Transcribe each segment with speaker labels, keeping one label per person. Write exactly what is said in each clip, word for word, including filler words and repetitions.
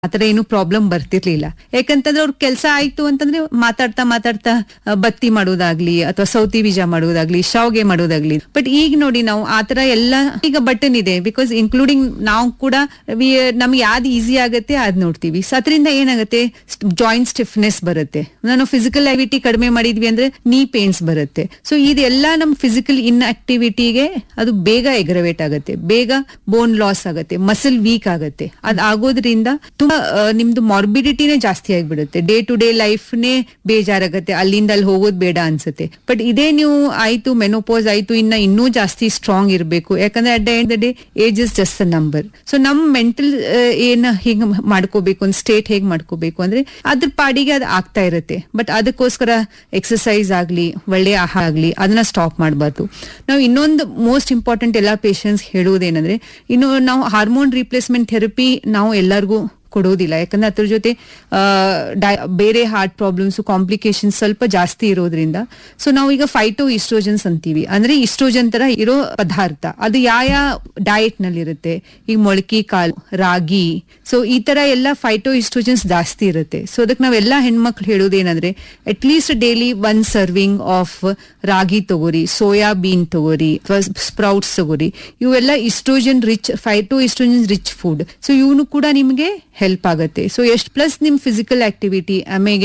Speaker 1: ಆತರ ಏನು ಪ್ರಾಬ್ಲಮ್ ಬರ್ತಿರ್ಲಿಲ್ಲ. ಯಾಕಂತಂದ್ರೆ ಅವ್ರ ಕೆಲಸ ಆಯ್ತು ಅಂತಂದ್ರೆ ಮಾತಾಡ್ತಾ ಮಾತಾಡ್ತಾ ಬತ್ತಿ ಮಾಡೋದಾಗ್ಲಿ ಅಥವಾ ಸೌತಿ ಬೀಜ ಮಾಡೋದಾಗ್ಲಿ ಶಾವ್ಗೆ ಮಾಡೋದಾಗ್ಲಿ. ಬಟ್ ಈಗ ನೋಡಿ ನಾವು ಆತರ ಎಲ್ಲ ಈಗ ಬಟನ್ ಇದೆ, ಬಿಕಾಸ್ ಇನ್ಕ್ಲೂಡಿಂಗ್ ನಾವು ಕೂಡ ನಮ್ಗೆ ಯಾವ್ದು ಈಸಿ ಆಗತ್ತೆ ಅದ್ ನೋಡ್ತೀವಿ. ಸೊ ಅದರಿಂದ ಏನಾಗುತ್ತೆ, ಜಾಯಿಂಟ್ ಸ್ಟಿಫ್ನೆಸ್ ಬರುತ್ತೆ. ನಾನು ಫಿಸಿಕಲ್ ಆಕ್ಟಿವಿಟಿ ಕಡಿಮೆ ಮಾಡಿದ್ವಿ ಅಂದ್ರೆ ನೀ ಪೇನ್ಸ್ ಬರುತ್ತೆ. ಸೊ ಇದೆಲ್ಲ ನಮ್ ಫಿಸಿಕಲ್ ಇನ್ ಆಕ್ಟಿವಿಟಿಗೆ ಅದು ಬೇಗ ಎಗ್ರವೇಟ್ ಆಗುತ್ತೆ, ಬೇಗ ಬೋನ್ ಲಾಸ್ ಆಗುತ್ತೆ, ಮಸಲ್ ವೀಕ್ ಆಗುತ್ತೆ. ಅದ್ ಆಗೋದ್ರಿಂದ ತುಂಬಾ ನಿಮ್ದು ಮಾರ್ಬಿಡಿಟಿನೇ ಜಾಸ್ತಿ ಆಗ್ಬಿಡುತ್ತೆ. ಡೇ ಟು ಡೇ ಲೈಫ್ನೇ ಬೇಜಾರಾಗತ್ತೆ, ಅಲ್ಲಿಂದ ಅಲ್ಲಿ ಹೋಗೋದ್ ಬೇಡ ಅನ್ಸುತ್ತೆ. ಬಟ್ ಇದೇ ನೀವು ಆಯ್ತು ಮೆನೋಪೋಸ್ ಆಯ್ತು ಇನ್ನ ಇನ್ನೂ ಜಾಸ್ತಿ ಸ್ಟ್ರಾಂಗ್ ಇರಬೇಕು, ಯಾಕಂದ್ರೆ at the end the day age is just a number. So ನಮ್ ಮೆಂಟಲ್ ಏನ್ ಹೇಗ್ ಮಾಡ್ಕೋಬೇಕು, ಒಂದು ಸ್ಟೇಟ್ ಹೇಗ್ ಮಾಡ್ಕೋಬೇಕು ಅಂದ್ರೆ ಅದ್ರ ಪಾಡಿಗೆ ಅದು ಆಗ್ತಾ ಇರುತ್ತೆ. ಬಟ್ ಅದಕ್ಕೋಸ್ಕರ ಎಕ್ಸರ್ಸೈಸ್ ಆಗ್ಲಿ ಒಳ್ಳೆ ಆಹಾರ ಆಗ್ಲಿ ಅದನ್ನ ಸ್ಟಾಪ್ ಮಾಡಬಾರ್ದು. ನಾವು ಇನ್ನೊಂದು ಮೋಸ್ಟ್ ಇಂಪಾರ್ಟೆಂಟ್ ಎಲ್ಲಾ ಪೇಷಂಟ್ಸ್ ಹೇಳುವುದೇನಂದ್ರೆ, ಇನ್ನು ನಾವು ಹಾರ್ಮೋನ್ ರಿಪ್ಲೇಸ್ಮೆಂಟ್ ಥೆರಪಿ ನಾವು ಎಲ್ಲರಿಗೂ ಕೊಡೋದಿಲ್ಲ. ಯಾಕಂದ್ರೆ ಅದ್ರ ಜೊತೆ ಬೇರೆ ಹಾರ್ಟ್ ಪ್ರಾಬ್ಲಮ್ಸ್ ಕಾಂಪ್ಲಿಕೇಶನ್ಸ್ ಸ್ವಲ್ಪ ಜಾಸ್ತಿ ಇರೋದ್ರಿಂದ. ಸೊ ನಾವು ಈಗ ಫೈಟೋ ಇಸ್ಟ್ರೋಜನ್ಸ್ ಅಂತೀವಿ, ಅಂದ್ರೆ ಇಸ್ಟ್ರೋಜನ್ ತರ ಇರೋ ಪದಾರ್ಥ ಅದು ಯಾವ ಡಯಟ್ ನಲ್ಲಿ ಇರುತ್ತೆ. ಈಗ ಮೊಳಕೆ ಕಾಳು, ರಾಗಿ, ಸೊ ಈ ತರ ಎಲ್ಲ ಫೈಟೋ ಇಸ್ಟ್ರೋಜನ್ಸ್ ಜಾಸ್ತಿ ಇರುತ್ತೆ. ಸೊ ಅದಕ್ಕೆ ನಾವೆಲ್ಲ ಹೆಣ್ಮಕ್ಳು ಹೇಳೋದೇನಂದ್ರೆ at least daily one serving of ರಾಗಿ ತಗೋರಿ, ಸೋಯಾಬೀನ್ ತಗೋರಿ, ಸ್ಪ್ರೌಟ್ಸ್ ತಗೋರಿ. ಇವೆಲ್ಲ oestrogen rich, phyto oestrogen rich food. So ಇವನು ಕೂಡ ನಿಮ್ಗೆ ಹೆಲ್ಪ್ ಆಗುತ್ತೆ. ಸೊ ಎಷ್ಟು ಪ್ಲಸ್ ನಿಮ್ ಫಿಸಿಕಲ್ ಆಕ್ಟಿವಿಟಿ, ಆಮೇಲೆ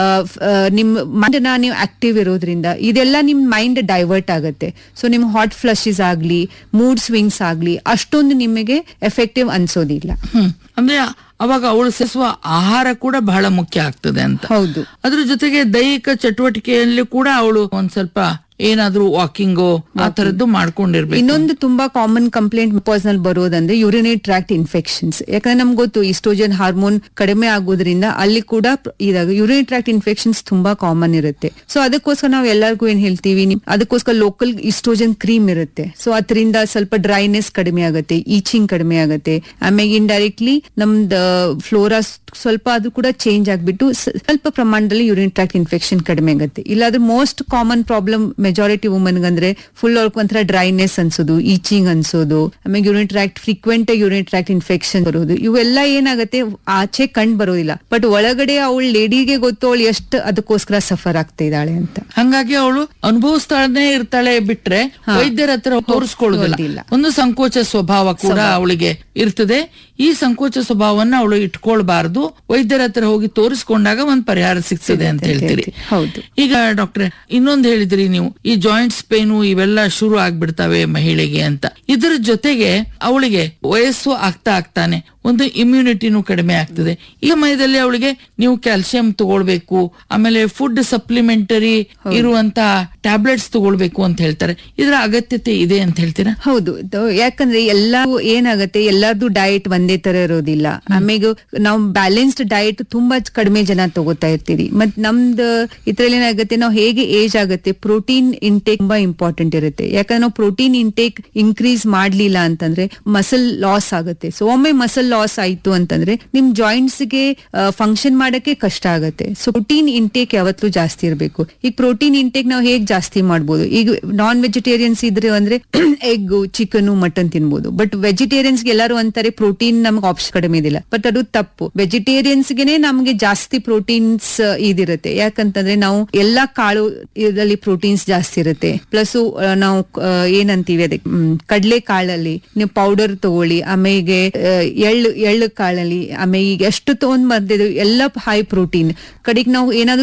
Speaker 1: ನಿಮ್ ಮೈಂಡ್ ನೀವು ಆಕ್ಟಿವ್ ಇರೋದ್ರಿಂದ ಇದೆಲ್ಲ ನಿಮ್ ಮೈಂಡ್ ಡೈವರ್ಟ್ ಆಗುತ್ತೆ. ಸೊ ನಿಮ್ ಹಾಟ್ ಫ್ಲಶಸ್ ಆಗ್ಲಿ, ಮೂಡ್ ಸ್ವಿಂಗ್ಸ್ ಆಗ್ಲಿ ಅಷ್ಟೊಂದು ನಿಮಗೆ ಎಫೆಕ್ಟಿವ್ ಅನ್ಸೋದಿಲ್ಲ.
Speaker 2: ಅಂದ್ರೆ ಅವಾಗ ಅವಳು ಸೇವಿಸುವ ಆಹಾರ ಕೂಡ ಬಹಳ ಮುಖ್ಯ ಆಗ್ತದೆ ಅಂತ.
Speaker 1: ಹೌದು.
Speaker 2: ಅದ್ರ ಜೊತೆಗೆ ದೈಹಿಕ ಚಟುವಟಿಕೆಯಲ್ಲಿ ಕೂಡ ಅವಳು ಒಂದ್ ಸ್ವಲ್ಪ ಏನಾದ್ರೂ ವಾಕಿಂಗು ಆ ತರದ್ದು ಮಾಡ್ಕೊಂಡಿರ್ಬೇಕು.
Speaker 1: ಇನ್ನೊಂದು ತುಂಬಾ common complaint personal ಬರೋದಂದ್ರೆ urinary tract infections. ಯಾಕಂದ್ರೆ ನಮ್ಗೆ ಗೊತ್ತು ಈಸ್ಟ್ರೋಜನ್ ಹಾರ್ಮೋನ್ ಕಡಿಮೆ ಆಗೋದ್ರಿಂದ ಅಲ್ಲಿ ಕೂಡ ಇದಾಗ ಯೂರಿನರಿ ಟ್ರಾಕ್ಟ್ ಇನ್ಫೆಕ್ಷನ್ಸ್ ತುಂಬಾ ಕಾಮನ್ ಇರುತ್ತೆ. ಸೊ ಅದಕ್ಕೋಸ್ಕರ ನಾವು ಎಲ್ಲರಿಗೂ ಏನ್ ಹೇಳ್ತೀವಿ, ಅದಕ್ಕೋಸ್ಕರ ಲೋಕಲ್ ಈಸ್ಟ್ರೋಜನ್ ಕ್ರೀಮ್ ಇರುತ್ತೆ. ಸೊ ಅದರಿಂದ ಸ್ವಲ್ಪ ಡ್ರೈನೆಸ್ ಕಡಿಮೆ ಆಗುತ್ತೆ, ಈಚಿಂಗ್ ಕಡಿಮೆ ಆಗುತ್ತೆ. ಆಮೇಲೆ ಇಂಡೈರೆಕ್ಟ್ಲಿ ನಮ್ದು ಫ್ಲೋರಾ ಸ್ವಲ್ಪ ಅದು ಕೂಡ ಚೇಂಜ್ ಆಗ್ಬಿಟ್ಟು ಸ್ವಲ್ಪ ಪ್ರಮಾಣದಲ್ಲಿ ಯೂರಿನರಿ ಟ್ರಾಕ್ಟ್ ಇನ್ಫೆಕ್ಷನ್ ಕಡಿಮೆ ಆಗುತ್ತೆ. ಇಲ್ಲಾದ್ರೆ most common problem majority woman ಅಂದ್ರೆ ಫುಲ್ ಅವ್ರಿಗೆ ಒಂಥರ ಡ್ರೈನೆಸ್ ಅನ್ಸೋದು, ಈಚಿಂಗ್ ಅನ್ಸೋದು, ಆಮೇಲೆ urinary tract frequent urinary tract infection ಬರೋದು. ಇವೆಲ್ಲ ಏನಾಗುತ್ತೆ ಆಚೆ ಕಂಡು ಬರೋದಿಲ್ಲ, ಬಟ್ ಒಳಗಡೆ ಅವಳು ಲೇಡಿಗೆ ಗೊತ್ತು ಅವಳು ಎಷ್ಟು ಅದಕ್ಕೋಸ್ಕರ ಸಫರ್ ಆಗ್ತಾ ಇದ್ದಾಳೆ ಅಂತ.
Speaker 2: ಹಂಗಾಗಿ ಅವಳು ಅನುಭವಿಸ್ತಾಳೆ ಇರ್ತಾಳೆ ಬಿಟ್ರೆ ವೈದ್ಯರ ಹತ್ರ ತೋರಿಸ್ಕೊಳ್ಳೋದಿಲ್ಲ. ಒಂದು ಸಂಕೋಚ ಸ್ವಭಾವ ಕೂಡ ಅವಳಿಗೆ ಇರ್ತದೆ. ಈ ಸಂಕೋಚ ಸ್ವಭಾವವನ್ನ ಅವಳು ಇಟ್ಕೊಳ್ಬಾರ್ದು. ವೈದ್ಯರ ಹತ್ರ ಹೋಗಿ ತೋರಿಸ್ಕೊಂಡಾಗ ಒಂದ್ ಪರಿಹಾರ ಸಿಗ್ತದೆ ಅಂತ ಹೇಳ್ತೀರಿ.
Speaker 1: ಹೌದು.
Speaker 2: ಈಗ ಡಾಕ್ಟ್ರೆ ಇನ್ನೊಂದ್ ಹೇಳಿದ್ರಿ ನೀವು, ಈ ಜಾಯಿಂಟ್ಸ್ ಪೇನು ಇವೆಲ್ಲ ಶುರು ಆಗ್ಬಿಡ್ತಾವೆ ಮಹಿಳೆಗೆ ಅಂತ. ಇದ್ರ ಜೊತೆಗೆ ಅವಳಿಗೆ ವಯಸ್ಸು ಆಗ್ತಾ ಆಗ್ತಾನೆ ಒಂದು ಇಮ್ಯುನಿಟಿನೂ ಕಡಿಮೆ ಆಗ್ತದೆ. ಈ ಸಮಯದಲ್ಲಿ ಅವಳಿಗೆ ನೀವು ಕ್ಯಾಲ್ಸಿಯಂ ತಗೊಳ್ಬೇಕು, ಆಮೇಲೆ ಫುಡ್ ಸಪ್ಲಿಮೆಂಟರಿ ಇರುವಂತ ಟ್ಯಾಬ್ಲೆಟ್ಸ್ ತಗೊಳ್ಬೇಕು ಅಂತ ಹೇಳ್ತಾರೆ. ಇದರ ಅಗತ್ಯತೆ ಇದೆ ಅಂತ ಹೇಳ್ತೀರಾ?
Speaker 1: ಹೌದು. ಯಾಕಂದ್ರೆ ಎಲ್ಲಾ ಏನಾಗತ್ತೆ, ಎಲ್ಲಾರ್ದು ಡಯಟ್ ಒಂದೇ ತರ ಇರೋದಿಲ್ಲ. ಆಮೇಲೆ ನಾವು ಬ್ಯಾಲೆನ್ಸ್ಡ್ ಡಯಟ್ ತುಂಬಾ ಕಡಿಮೆ ಜನ ತಗೋತಾ ಇರ್ತೀರಿ. ಮತ್ ನಮ್ದು ಇದ್ರಲ್ಲಿ ಏನಾಗುತ್ತೆ, ನಾವು ಹೇಗೆ ಏಜ್ ಆಗುತ್ತೆ ಪ್ರೋಟೀನ್ ಇಂಟೇಕ್ ತುಂಬಾ ಇಂಪಾರ್ಟೆಂಟ್ ಇರುತ್ತೆ. ಯಾಕಂದ್ರೆ ನಾವು ಪ್ರೋಟೀನ್ ಇಂಟೇಕ್ ಇನ್ಕ್ರೀಸ್ ಮಾಡ್ಲಿಲ್ಲ ಅಂತಂದ್ರೆ ಮಸಲ್ ಲಾಸ್ ಆಗುತ್ತೆ. ಸೊ ಒಮ್ಮೆ ಮಸಲ್ ಲಾಸ್ ಆಯ್ತು ಅಂತಂದ್ರೆ ನಿಮ್ ಜಾಯಿಂಟ್ಸ್ ಗೆ ಫಂಕ್ಷನ್ ಮಾಡಕ್ಕೆ ಕಷ್ಟ ಆಗುತ್ತೆ. ಸೊ ಪ್ರೋಟೀನ್ ಇಂಟೇಕ್ ಯಾವತ್ತೂ ಜಾಸ್ತಿ ಇರಬೇಕು. ಈಗ ಪ್ರೋಟೀನ್ ಇಂಟೇಕ್ ನಾವು ಹೇಗ್ ಜಾಸ್ತಿ ಮಾಡ್ಬೋದು, ಈಗ ನಾನ್ ವೆಜಿಟೇರಿಯನ್ಸ್ ಇದ್ರೆ ಅಂದ್ರೆ ಎಗ್, ಚಿಕನ್, ಮಟನ್ ತಿನ್ಬೋದು. ಬಟ್ ವೆಜಿಟೇರಿಯನ್ಸ್ ಗೆ ಎಲ್ಲರೂ ಅಂತಾರೆ ಪ್ರೋಟೀನ್ ನಮ್ಗೆ ಆಪ್ಷನ್ ಕಡಿಮೆ ಇದಿಲ್ಲ. ಬಟ್ ಅದು ತಪ್ಪು. ವೆಜಿಟೇರಿಯನ್ಸ್ ಗೆನೆ ನಮ್ಗೆ ಜಾಸ್ತಿ ಪ್ರೋಟೀನ್ಸ್ ಇದಿರುತ್ತೆ. ಯಾಕಂತಂದ್ರೆ ನಾವು ಎಲ್ಲಾ ಕಾಳು ಇದರಲ್ಲಿ ಪ್ರೋಟೀನ್ಸ್ ಜಾಸ್ತಿ ಇರುತ್ತೆ. ಪ್ಲಸ್ ನಾವು ಏನಂತೀವಿ ಅದಕ್ಕೆ ಕಡಲೆ ಕಾಳಲ್ಲಿ ನೀವು ಪೌಡರ್ ತಗೊಳ್ಳಿ, ಆಮೇಲೆ ಎಳ್ಳು ಎಳ್ಳು ಕಾಳಲ್ಲಿ, ಆಮೇಲೆ ಈಗ ಎಷ್ಟು ತಗೊಂಡ್ ಬಂದಿದ್ದು ಎಲ್ಲ ಹೈ ಪ್ರೋಟೀನ್. ಕಡೆಗೆ ನಾವು ಏನಾದ್ರು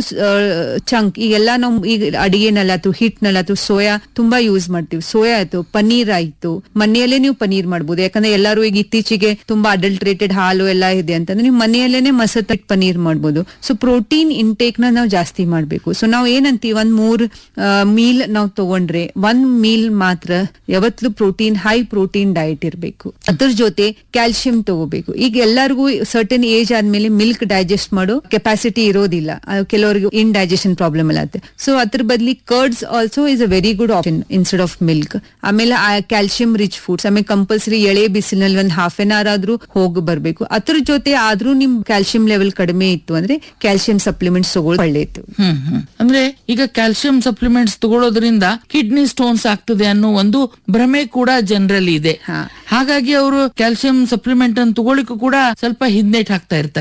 Speaker 1: ಚಂಕ್ ಈಗೆಲ್ಲ ನಾವು ಈಗ ಅಡಿಗೆನಲ್ಲಾತು ಹಿಟ್ನಲ್ಲಾತು ಸೋಯಾ ತುಂಬಾ ಯೂಸ್ ಮಾಡ್ತೀವಿ. ಸೋಯಾ ಆಯ್ತು, ಪನ್ನೀರ್ ಆಯ್ತು, ಮನೆಯಲ್ಲೇ ನೀವು ಪನ್ನೀರ್ ಮಾಡ್ಬೋದು. ಯಾಕಂದ್ರೆ ಎಲ್ಲರೂ ಈಗ ಇತ್ತೀಚೆಗೆ ತುಂಬಾ ಅಡಲ್ಟ್ರೇಟೆಡ್ ಹಾಲು ಎಲ್ಲ ಇದೆ ಅಂತಂದ್ರೆ ನೀವು ಮನೆಯಲ್ಲೇನೆ ಮಸತ್ ಪನ್ನೀರ್ ಮಾಡ್ಬೋದು. ಸೊ ಪ್ರೋಟೀನ್ ಇಂಟೇಕ್ ನ ನಾವು ಜಾಸ್ತಿ ಮಾಡ್ಬೇಕು. ಸೊ ನಾವು ಏನಂತೀವಿ, ಒಂದ್ ಮೂರ್ ಮೀಲ್ ನಾವು ತಗೊಂಡ್ರೆ ಒಂದ್ ಮೀಲ್ ಮಾತ್ರ ಯಾವತ್ತೂ ಪ್ರೋಟೀನ್ ಹೈ ಪ್ರೋಟೀನ್ ಡಯಟ್ ಇರ್ಬೇಕು. ಅದ್ರ ಜೊತೆ ಕ್ಯಾಲ್ಸಿಯಂ ತಗೋಬೇಕು. ಈಗ ಎಲ್ಲರಿಗೂ ಸರ್ಟನ್ ಏಜ್ ಆದ್ಮೇಲೆ ಮಿಲ್ಕ್ ಡೈಜೆಸ್ಟ್ ಮಾಡೋ ಕೆಪಾಸಿಟಿ ಇರೋದಿಲ್ಲ, ಕೆಲವರಿಗೆ ಇನ್ ಡೈಜೆಷನ್ ಪ್ರಾಬ್ಲಮ್ ಎಲ್ಲ ಆಗುತ್ತೆ. ಸೊ ಅದ್ರ ಬದಲಿ curds also is a very good option instead of milk. ಆಮೇಲೆ ಕ್ಯಾಲ್ಸಿಯಂ ರಿಚ್ ಫುಡ್ಸ್, ಆಮೇಲೆ ಕಂಪಲ್ಸರಿ ಎಳೆ ಬಿಸಿಲಿನಲ್ಲಿ ಒಂದ್ ಹಾಫ್ ಎನ್ ಅವರ್ ಆದ್ರೂ ಹೋಗಿ ಬರ್ಬೇಕು. ಅದ್ರ ಜೊತೆ ಆದ್ರೂ ನಿಮ್ ಕ್ಯಾಲ್ಸಿಯಂ ಲೆವೆಲ್ ಕಡಿಮೆ ಇತ್ತು ಅಂದ್ರೆ ಕ್ಯಾಲ್ಸಿಯಂ ಸಪ್ಲಿಮೆಂಟ್ಸ್ ತಗೊಳ್ಳೋದು ಒಳ್ಳೇದು.
Speaker 2: ಹ್ಮ್ ಹ್ಮ್ ಅಂದ್ರೆ ಈಗ ಕ್ಯಾಲ್ಸಿಯಂ ಸಪ್ಲಿಮೆಂಟ್ಸ್ ತಗೊಳ್ಳೋದ್ರಿಂದ ಕಿಡ್ನಿ ಸ್ಟೋನ್ಸ್ ಆಗ್ತದೆ ಅನ್ನೋ ಒಂದು ಭ್ರಮೆ ಕೂಡ ಜನರಲ್ಲಿ ಇದೆ. ಹಾಗಾಗಿ ಅವರು ಕ್ಯಾಲ್ಸಿಯಂ ಸಪ್ಲಿಮೆಂಟ್ ಅನ್ನು ತಗೊಳ್ಳಿಕ್ಕೂ ಕೂಡ ಸ್ವಲ್ಪ ಹಿಂದೇಟ್ ಹಾಕ್ತಾ ಇರ್ತಾರೆ.